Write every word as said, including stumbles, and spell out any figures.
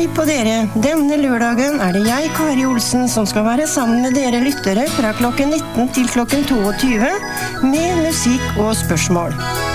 Hei på dere! Denne lørdagen er det jeg, Kari Olsen, som skal være sammen med dere lyttere fra klokken nitten til klokken tjueto med musikk og spørsmål.